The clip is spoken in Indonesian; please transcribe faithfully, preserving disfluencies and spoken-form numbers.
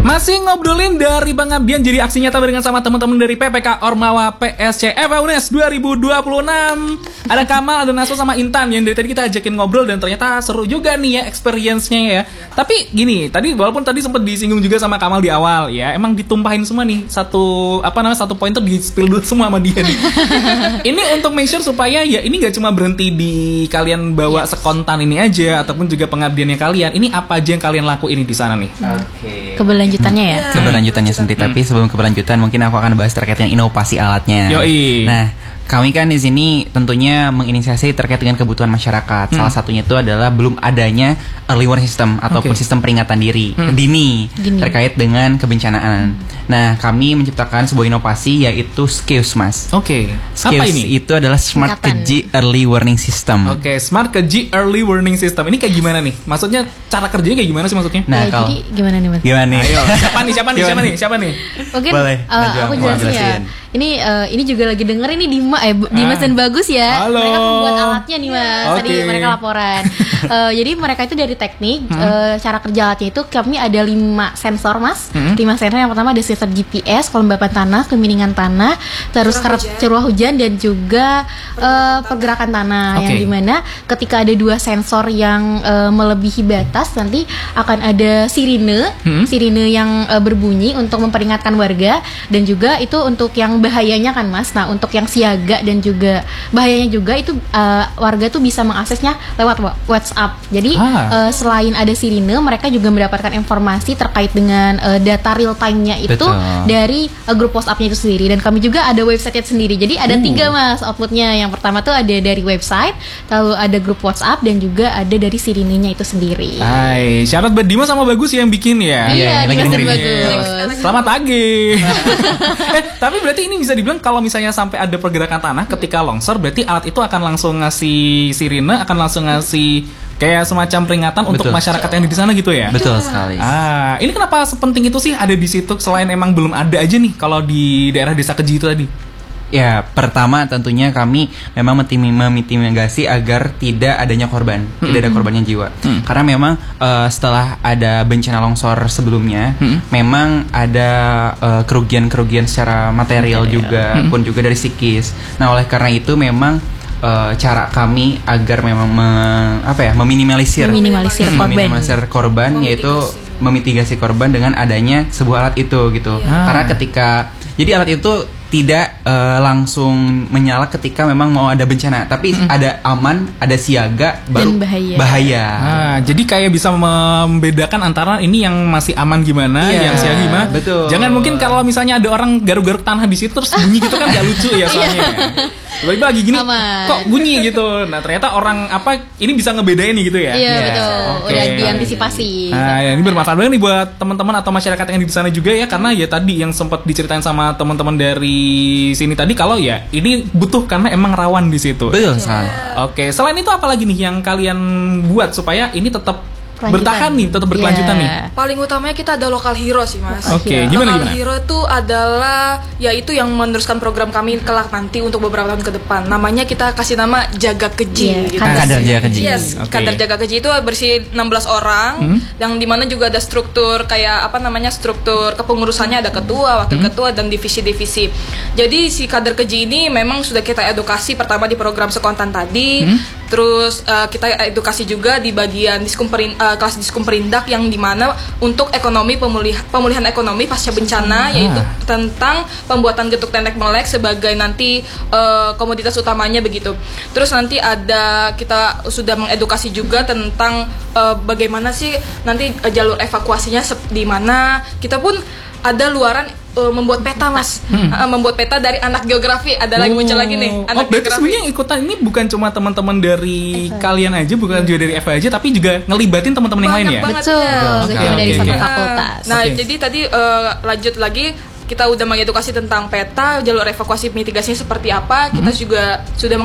Masih ngobrolin dari pengabdian jadi aksi nyata dengan sama teman-teman dari P P K Ormawa P S C F A U N E S dua ribu dua puluh enam. Ada Kamal, ada Naso sama Intan yang dari tadi kita ajakin ngobrol dan ternyata seru juga nih ya experience-nya ya. Tapi gini, tadi walaupun tadi sempat disinggung juga sama Kamal di awal ya, emang ditumpahin semua nih satu apa namanya satu poin tuh di spill dulu semua sama dia nih. Ini untuk make sure supaya ya ini gak cuma berhenti di kalian bawa sekontan ini aja ataupun juga pengabdiannya kalian. Ini apa aja yang kalian lakuin di sana nih? Oke. Okay. Keberlanjutannya ya. Keberlanjutannya sendiri, hmm. tapi sebelum keberlanjutan mungkin aku akan bahas terkait dengan inovasi alatnya. Yoi. Nah, kami kan di sini tentunya menginisiasi terkait dengan kebutuhan masyarakat. Hmm. Salah satunya itu adalah belum adanya early warning system ataupun okay. sistem peringatan diri hmm. dini, dini terkait dengan kebencanaan. Hmm. Nah, kami menciptakan sebuah inovasi yaitu SKEWS, Mas. Oke. Okay. Apa ini? Itu adalah Smart Keji Early Warning System. Oke, okay. Smart Keji Early Warning System. Ini kayak gimana nih? Maksudnya cara kerjanya kayak gimana sih maksudnya? Nah, ya, kalau jadi gimana nih, Mas? Gimana nih? Ayo, siapa nih? Siapa nih? Siapa nih? Siapa nih? Mungkin boleh. Uh, aku jelasin ya. Ini uh, ini juga lagi denger ini Dima eh Dimas ah. dan Bagus ya. Halo. Mereka pembuat alatnya nih, Mas. Okay. Tadi mereka laporan. uh, jadi mereka itu dari teknik hmm. uh, cara kerja alatnya itu kami ada lima sensor, Mas. Hmm. lima sensor. Yang pertama ada sensor G P S, kelembapan tanah, kemiringan tanah, terus curah hujan, curah hujan dan juga uh, pergerakan tanah. Okay. Yang dimana ketika ada dua sensor yang uh, melebihi batas nanti akan ada sirine, hmm. sirine yang uh, berbunyi untuk memperingatkan warga dan juga itu untuk yang bahayanya kan, Mas. Nah, untuk yang siaga dan juga bahayanya juga itu uh, warga tuh bisa mengaksesnya lewat WhatsApp. Jadi ah. uh, selain ada sirine, mereka juga mendapatkan informasi terkait dengan uh, data real time-nya itu Betul. dari uh, grup WhatsApp-nya itu sendiri. Dan kami juga ada website-nya sendiri. Jadi ada uh. tiga, Mas, output-nya. Yang pertama tuh ada dari website, lalu ada grup WhatsApp dan juga ada dari sirinenya itu sendiri. Hai, syarat buat Dimas sama Bagus yang bikin ya. Iya, Dimas dan Bagus. Selamat pagi. eh, tapi berarti ini bisa dibilang kalau misalnya sampai ada pergerakan tanah ketika longsor, berarti alat itu akan langsung ngasih sirine, akan langsung ngasih kayak semacam peringatan Betul. untuk masyarakat yang di sana gitu ya. Betul sekali. Ah, ini kenapa sepenting itu sih ada di situ selain emang belum ada aja nih kalau di daerah Desa Keji itu tadi? Ya, pertama tentunya kami memang memitigasi agar tidak adanya korban, hmm. tidak ada korbannya jiwa. Hmm. Karena memang uh, setelah ada bencana longsor sebelumnya, hmm. memang ada uh, kerugian-kerugian secara material, material. juga, hmm. pun juga dari psikis. Nah, oleh karena itu memang uh, cara kami agar memang me, apa ya, meminimalisir, meminimalisir korban, meminimalisir korban yaitu memitigasi korban dengan adanya sebuah alat itu gitu. Ah. Karena ketika jadi alat itu tidak uh, langsung menyala ketika memang mau ada bencana, tapi mm. ada aman, ada siaga, baru dan bahaya. bahaya. Ah, jadi kayak bisa membedakan antara ini yang masih aman gimana, yeah. yang siaga gimana. Betul. Jangan mungkin kalau misalnya ada orang garuk-garuk tanah di situ terus bunyi gitu kan gak lucu ya soalnya. Tiba-tiba lagi gini, aman. Kok bunyi gitu. Nah ternyata orang apa ini bisa ngebedain nih gitu ya. Iya yeah, yeah. betul. Okay. Udah diantisipasi. Nah ya, ini bermanfaat banget nih buat teman-teman atau masyarakat yang di sana juga ya, karena ya tadi yang sempat diceritain sama teman-teman dari sini tadi kalau ya ini butuh karena emang rawan di situ. Betul sekali. Oke, selain itu apa lagi nih yang kalian buat supaya ini tetap bertahan nih, tetap berkelanjutan yeah. nih? Paling utamanya kita ada lokal hero sih, Mas. Oke, okay, gimana lokal gimana? Hero itu adalah yaitu yang meneruskan program kami kelak nanti untuk beberapa tahun ke depan. Namanya kita kasih nama Jaga Keji. Yeah, gitu. Kadar Jaga Keji. Yes, okay. Kadar Jaga Keji itu bersih enam belas orang, hmm? yang dimana juga ada struktur kayak apa namanya struktur kepengurusannya, ada ketua, wakil hmm? ketua dan divisi-divisi. Jadi si Kadar Keji ini memang sudah kita edukasi pertama di program sekontan tadi. Hmm? Terus uh, kita edukasi juga di bagian diskumperin, uh, kelas diskumperindak yang dimana untuk ekonomi pemulihan pemulihan ekonomi pasca bencana, ah. yaitu tentang pembuatan getuk tenek melek sebagai nanti uh, komoditas utamanya begitu. Terus nanti ada kita sudah mengedukasi juga tentang uh, bagaimana sih nanti uh, jalur evakuasinya sep- di mana. Kita pun ada luaran uh, membuat peta, Mas. Hmm. Uh, membuat peta dari anak geografi. Ada lagi muncul lagi nih anak oh, berarti sebenarnya yang ikutan ini bukan cuma teman-teman dari F A. Kalian aja, bukan juga dari F A aja, tapi juga ngelibatin teman-teman yang lain ya. Betul. Okay, okay, dari satu okay. fakultas. Nah, okay. jadi tadi uh, lanjut lagi kita udah mengedukasi tentang peta, jalur evakuasi mitigasinya seperti apa. Kita hmm. juga sudah